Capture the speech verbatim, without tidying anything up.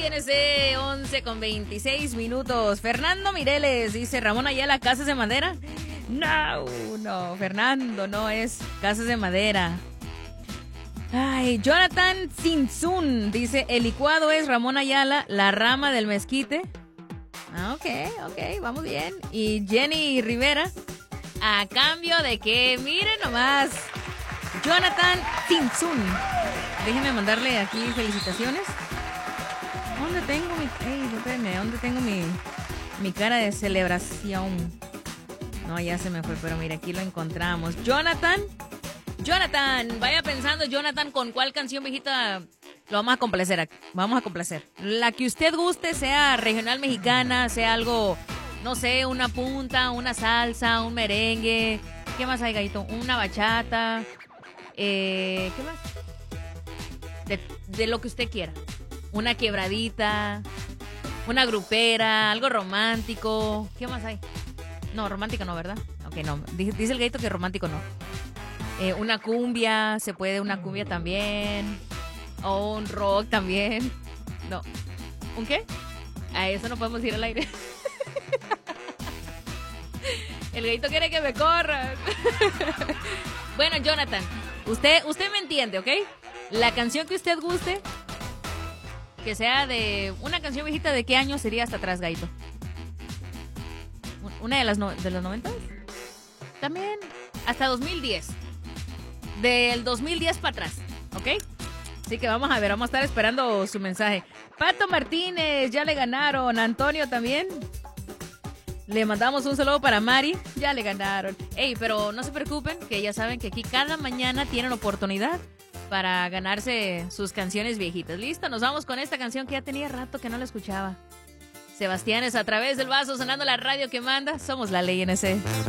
N C, once con veintiséis minutos. Fernando Mireles dice, Ramón Ayala, ¿casas de madera? No, no, Fernando, no es casas de madera. Ay, Jonathan Sinsun dice, el licuado es Ramón Ayala, la rama del mezquite. Ah, ok, ok, vamos bien. Y Jenny Rivera, a cambio de que, miren nomás, Jonathan Sinsun. Déjenme mandarle aquí felicitaciones. ¿Dónde tengo mi... Ey, espérenme, ¿dónde tengo mi, mi cara de celebración? No, ya se me fue, pero mira, aquí lo encontramos. Jonathan, Jonathan, vaya pensando, Jonathan, con cuál canción viejita lo vamos a complacer. Vamos a complacer. La que usted guste, sea regional mexicana, sea algo, no sé, una punta, una salsa, un merengue. ¿Qué más hay, Gallito? Una bachata. Eh, ¿Qué más? De, de lo que usted quiera. Una quebradita, una grupera, algo romántico. ¿Qué más hay? No, romántico no, ¿verdad? Ok, no. Dice el Gallito que romántico no. Eh, una cumbia, se puede una cumbia también. O un rock también. No. ¿Un qué? A eso no podemos ir al aire. El Gallito quiere que me corran. Bueno, Jonathan, usted, usted me entiende, ¿ok? La canción que usted guste, que sea de una canción viejita, ¿de qué año sería hasta atrás, Gallito? ¿Una de las no, de los noventas? También hasta dos mil diez. Del dos mil diez para atrás, ¿ok? Así que vamos a ver, vamos a estar esperando su mensaje. Pato Martínez, ya le ganaron. Antonio también. Le mandamos un saludo para Mari. Ya le ganaron. Ey, pero no se preocupen, que ya saben que aquí cada mañana tienen oportunidad para ganarse sus canciones viejitas. Listo, nos vamos con esta canción que ya tenía rato que no la escuchaba. Sebastián es A Través del Vaso, sonando la radio que manda. Somos la Ley N C.